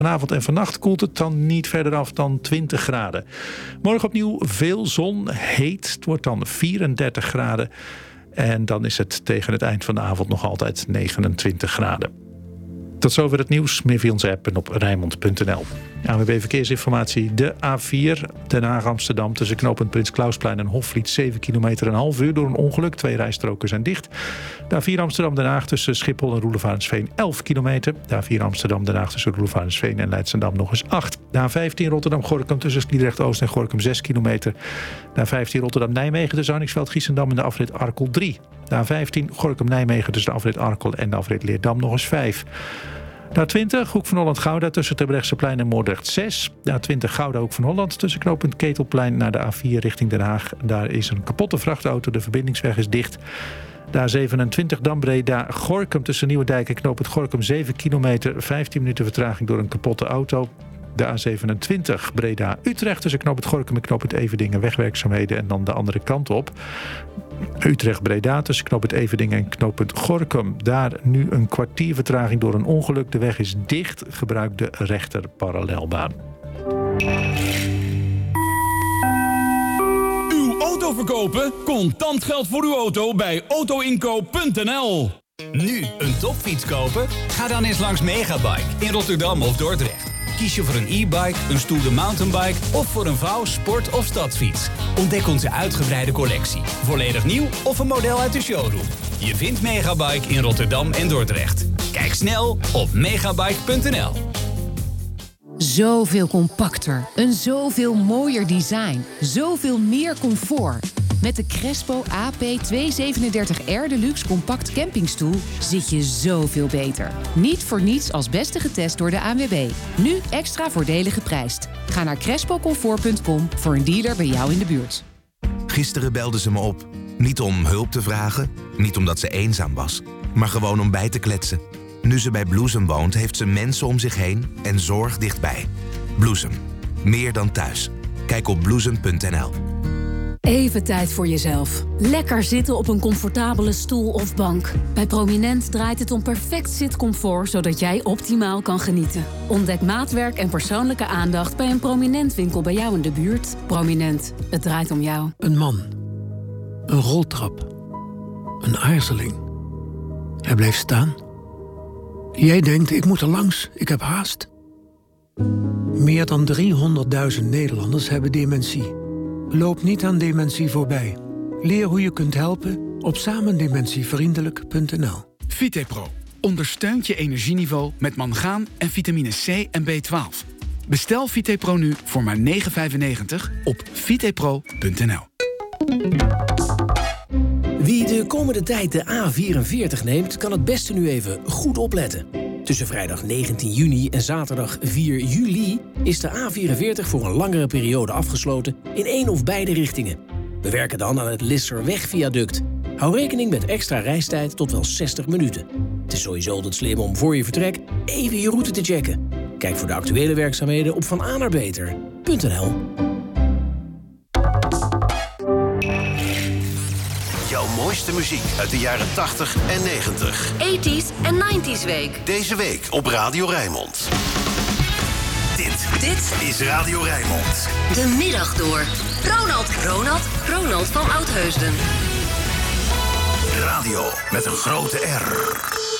Vanavond en vannacht koelt het dan niet verder af dan 20 graden. Morgen opnieuw veel zon, heet. Het wordt dan 34 graden. En dan is het tegen het eind van de avond nog altijd 29 graden. Tot zover het nieuws. Meer via onze app en op Rijnmond.nl. ANWB Verkeersinformatie. De A4 Den Haag-Amsterdam tussen knooppunt Prins Klausplein en Hofvliet 7 kilometer en een half uur door een ongeluk. 2 rijstroken zijn dicht. De A4 Amsterdam-Den Haag tussen Schiphol en Roelevarensveen 11 kilometer. De A4 Amsterdam-Den Haag tussen Roelevarensveen en Leidschendam nog eens 8. De A15 Rotterdam-Gorkum tussen Sliedrecht-Oost en Gorinchem 6 kilometer. De A15 Rotterdam-Nijmegen tussen Arniksveld-Giessendam en de afrit Arkel 3. De A15 Gorinchem-Nijmegen tussen de afrit Arkel en de afrit Leerdam nog eens 5. De A20, Hoek van Holland-Gouda tussen Terbrechtseplein en Moordrecht 6. De A20 Gouda Hoek van Holland tussen knooppunt Ketelplein naar de A4 richting Den Haag. Daar is een kapotte vrachtauto, de verbindingsweg is dicht. De A27 Dam-Breda-Gorinchem tussen Nieuwedijk en knooppunt Gorinchem 7 kilometer, 15 minuten vertraging door een kapotte auto. De A27 Breda-Utrecht tussen knooppunt Gorinchem en knooppunt Everdingen wegwerkzaamheden en dan de andere kant op. Utrecht-Breda tussen knooppunt Everdingen en knooppunt Gorinchem. Daar nu een kwartier vertraging door een ongeluk. De weg is dicht. Gebruik de rechter parallelbaan. Uw auto verkopen? Contant geld voor uw auto bij autoinkoop.nl. Nu een topfiets kopen? Ga dan eens langs Megabike in Rotterdam of Dordrecht. Kies je voor een e-bike, een stoere mountainbike of voor een vouw, sport- of stadsfiets. Ontdek onze uitgebreide collectie. Volledig nieuw of een model uit de showroom. Je vindt Megabike in Rotterdam en Dordrecht. Kijk snel op megabike.nl. Zoveel compacter, een zoveel mooier design, zoveel meer comfort. Met de Crespo AP237R Deluxe Compact Campingstoel zit je zoveel beter. Niet voor niets als beste getest door de ANWB. Nu extra voordelig geprijsd. Ga naar crespocomfort.com voor een dealer bij jou in de buurt. Gisteren belde ze me op. Niet om hulp te vragen, niet omdat ze eenzaam was, maar gewoon om bij te kletsen. Nu ze bij Bloesem woont, heeft ze mensen om zich heen en zorg dichtbij. Bloesem. Meer dan thuis. Kijk op bloesem.nl. Even tijd voor jezelf. Lekker zitten op een comfortabele stoel of bank. Bij Prominent draait het om perfect zitcomfort, zodat jij optimaal kan genieten. Ontdek maatwerk en persoonlijke aandacht bij een Prominent winkel bij jou in de buurt. Prominent. Het draait om jou. Een man. Een roltrap. Een aarzeling. Hij bleef staan. Jij denkt, ik moet er langs, ik heb haast. Meer dan 300.000 Nederlanders hebben dementie. Loop niet aan dementie voorbij. Leer hoe je kunt helpen op samendementievriendelijk.nl. Vitepro ondersteunt je energieniveau met mangaan en vitamine C en B12. Bestel Vitepro nu voor maar €9,95 op vitepro.nl. Wie de komende tijd de A44 neemt, kan het beste nu even goed opletten. Tussen vrijdag 19 juni en zaterdag 4 juli is de A44 voor een langere periode afgesloten in één of beide richtingen. We werken dan aan het Lisserweg-viaduct. Hou rekening met extra reistijd tot wel 60 minuten. Het is sowieso altijd slim om voor je vertrek even je route te checken. Kijk voor de actuele werkzaamheden op vananerbeter.nl. Jouw mooiste muziek uit de jaren 80 en 90. 80s en 90s week. Deze week op Radio Rijnmond. Dit is Radio Rijnmond. De middag door. Ronald van Oudheusden. Radio met een grote R.